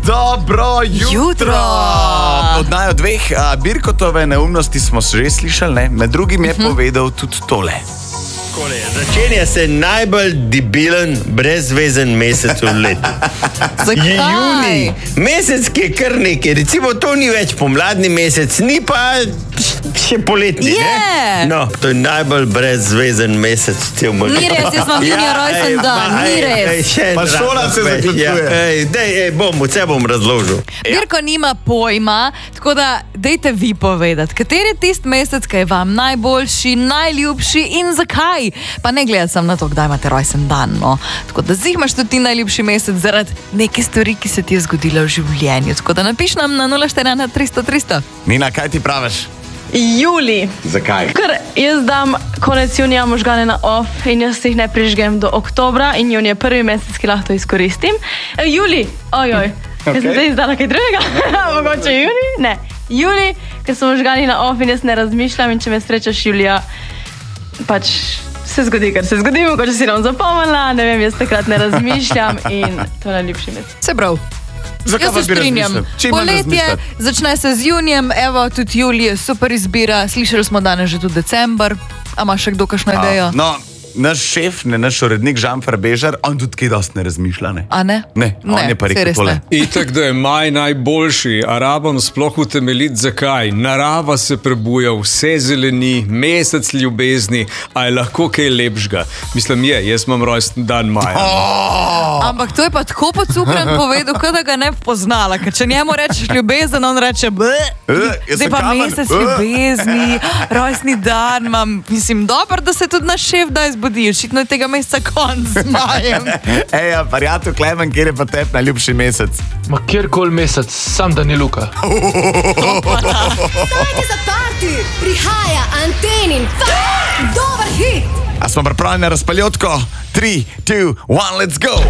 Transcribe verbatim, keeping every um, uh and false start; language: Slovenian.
Dobro jutro! Jutro. Od naju dveh a, Birkotove neumnosti smo že slišali, ne? Med drugim je povedal tudi tole. Kole, začenja se najbolj debilen, brezvezen mesec v letu. Je juni, mesec, ki je kar nekaj. Recimo, to ni več pomladni mesec, ni pa še poletni. Je. Ne? No, to je najbolj brezvezen mesec. Ni res, jaz imam junija rojsten dan, ni res. Pa šola se zaključuje. Ej, dej, ej, bom, vse bom razložil. Birko nima pojma, tako da dejte vi povedati, kateri je tist mesec, ki je vam najboljši, najljubši in zakaj? Pa ne gledaj sem na to, kdaj imate rojsten dan, no. Tako da zdaj imaš tudi ti najljubši mesec zaradi neke stvari, ki se ti je zgodila v življenju. Tako da napiš nam na nula štiri ena tristo tristo. Nina, kaj ti praviš? Juli. Zakaj? Ker jaz dam konec junija možgane na off in jaz jih ne prižgem do oktobra in junij je prvi mesec, ki lahko to izkoristim. E, Juli, ojoj, okay. Jaz sem zdaj izdala kaj drugega, mogoče juni? Ne, Juli, ker so možgani na off in jaz ne razmišljam in če me srečaš julija, pač se zgodi, kar se zgodi, mogoče si nam zapomnila, ne vem, jaz takrat ne razmišljam in to je najljubši mesec. Se prav. Zakaj Jaz se strinjam. Poletje začne se z junijem, evo, tudi julij je super izbira. Slišali smo danes že tudi december. A ima še kdo kakšno idejo? No, naš šef, ne, naš urednik Žan Farbežar, on tudi kaj dosti ne razmišlja, ne? A ne? Ne, on Ne, je pa saj rekel res tole. ne. Itak, da je maj najboljši, a rabam sploh utemeljiti zakaj. Narava se prebuja, vse zeleni, mesec ljubezni, a je lahko kaj lepšega. Mislim, je, jaz imam rojsten dan maja. Oh! Ampak to je pa tako pocukran povedal, kot da ga ne bi poznala. Ker če njemu rečeš ljubezen, on reče bleh. Eh, jaz Zdaj sem pa kamen. mesec Eh. ljubezni, rojstni dan imam. Mislim, dobro, da se tudi naš šef da izbudi. Očitno je tega meseca konc z majem. Ej, a prijatelj Klemen, kjer je pa tep najljubši mesec? Ma kjerkoli mesec, sam da ni Luka. Dajte zaprti, prihaja Antenin dober hit. A smo pripravljeni na razpaljotko? tri, dva, jedan, let's go!